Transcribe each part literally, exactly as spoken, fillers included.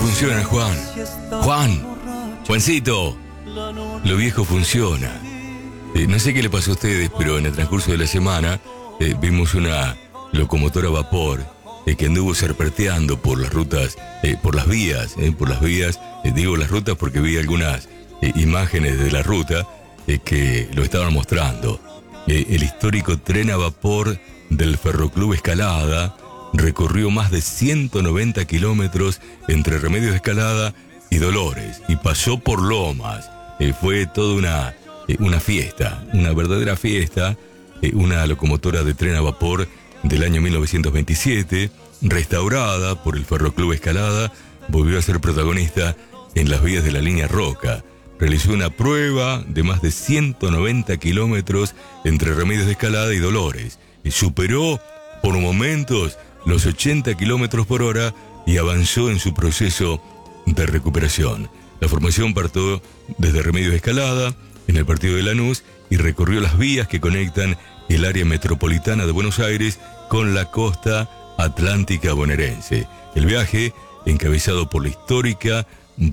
funciona, Juan. Juan. Juancito. Lo viejo funciona. Eh, no sé qué le pasó a ustedes, pero en el transcurso de la semana eh, vimos una locomotora a vapor eh, que anduvo serpenteando por las rutas, eh, por las vías, eh, por las vías. Eh, digo las rutas porque vi algunas eh, imágenes de la ruta eh, que lo estaban mostrando. Eh, el histórico tren a vapor del Ferroclub Escalada recorrió más de ciento noventa kilómetros entre Remedios de Escalada y Dolores y pasó por Lomas. Eh, fue toda una, eh, una fiesta, una verdadera fiesta. Eh, una locomotora de tren a vapor del año mil novecientos veintisiete, restaurada por el Ferroclub Escalada, volvió a ser protagonista en las vías de la línea Roca. Realizó una prueba de más de ciento noventa kilómetros entre Remedios de Escalada y Dolores. Y superó por momentos los ochenta kilómetros por hora y avanzó en su proceso de recuperación. La formación partió desde Remedios de Escalada, en el partido de Lanús, y recorrió las vías que conectan el área metropolitana de Buenos Aires con la costa atlántica bonaerense. El viaje, encabezado por la histórica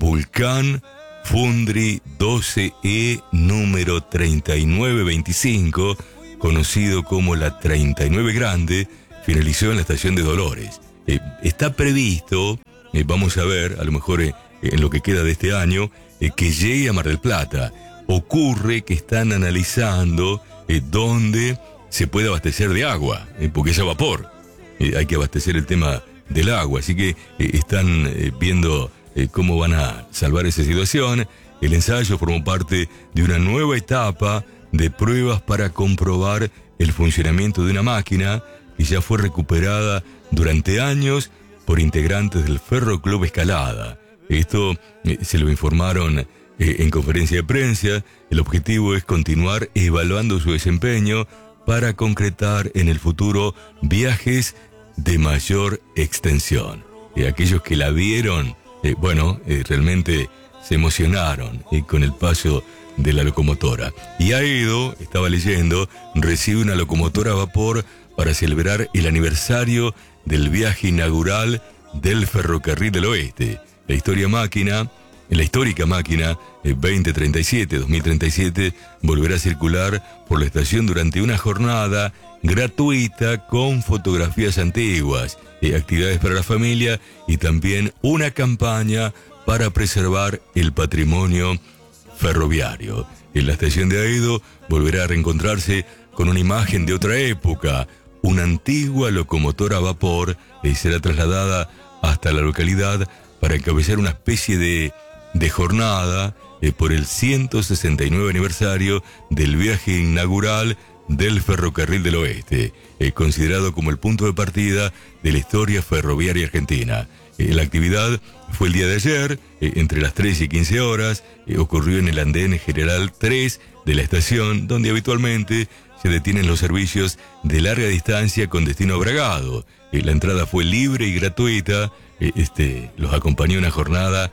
Vulcán Fundri doce E número treinta y nueve veinticinco, conocido como la treinta y nueve Grande, finalizó en la estación de Dolores. Eh, está previsto, eh, vamos a ver, a lo mejor eh, en lo que queda de este año, eh, que llegue a Mar del Plata. Ocurre que están analizando eh, dónde se puede abastecer de agua, eh, porque es a vapor. Eh, hay que abastecer el tema del agua, así que eh, están eh, viendo eh, cómo van a salvar esa situación. El ensayo formó parte de una nueva etapa de pruebas para comprobar el funcionamiento de una máquina que ya fue recuperada durante años por integrantes del Ferroclub Escalada. Esto eh, se lo informaron eh, en conferencia de prensa. El objetivo es continuar evaluando su desempeño para concretar en el futuro viajes de mayor extensión. Y aquellos que la vieron, eh, bueno, eh, realmente se emocionaron eh, con el paso de la locomotora. Y Aedo, estaba leyendo, recibe una locomotora a vapor para celebrar el aniversario del viaje inaugural del Ferrocarril del Oeste. La historia máquina, la histórica máquina eh, veinte treinta y siete dos mil treinta y siete volverá a circular por la estación durante una jornada gratuita con fotografías antiguas, eh, actividades para la familia y también una campaña para preservar el patrimonio ferroviario. En la estación de Aedo volverá a reencontrarse con una imagen de otra época. Una antigua locomotora a vapor eh, será trasladada hasta la localidad para encabezar una especie de, de jornada eh, por el ciento sesenta y nueve aniversario del viaje inaugural del Ferrocarril del Oeste, eh, considerado como el punto de partida de la historia ferroviaria argentina. Eh, la actividad fue el día de ayer, eh, entre las tres y quince horas, eh, ocurrió en el andén general tres de la estación, donde habitualmente se detienen los servicios de larga distancia con destino a Bragado. Eh, la entrada fue libre y gratuita. Eh, este, los acompañó una jornada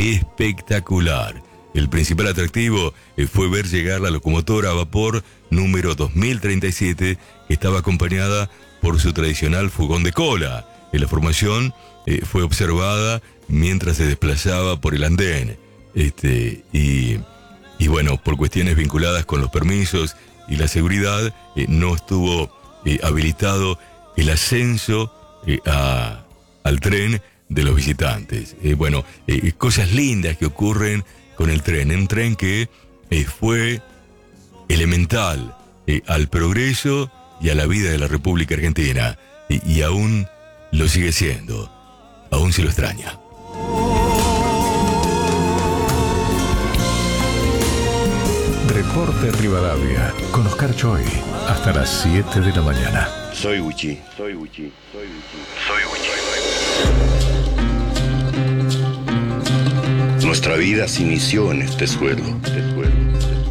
espectacular. El principal atractivo eh, fue ver llegar la locomotora a vapor número dos mil treinta y siete, que estaba acompañada por su tradicional fogón de cola. Eh, la formación eh, fue observada mientras se desplazaba por el andén. Este, y, y bueno, por cuestiones vinculadas con los permisos y la seguridad, eh, no estuvo eh, habilitado el ascenso eh, a, al tren de los visitantes. Eh, bueno, eh, cosas lindas que ocurren con el tren. Un tren que eh, fue elemental eh, al progreso y a la vida de la República Argentina. Y, y aún lo sigue siendo. Aún se lo extraña. Reporte Rivadavia con Oscar Choi hasta las siete de la mañana. Soy Uchi, soy Uchi, soy Uchi, soy Uchi. Nuestra vida se inició en este suelo, este suelo, este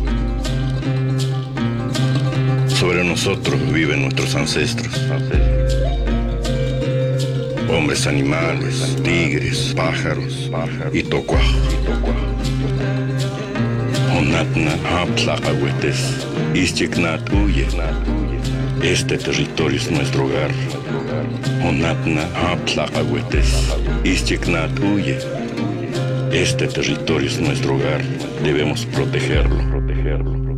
suelo. Sobre nosotros viven nuestros ancestros, ancestros. Hombres, animales, animales, tigres, pájaros, pájaros y tocuajos. Onatna Aptlacahuetes, Ischiknat huye. Este territorio es nuestro hogar. Onatna Aptlacahuetes, Ischiknat huye. Este territorio es nuestro hogar, debemos protegerlo, protegerlo.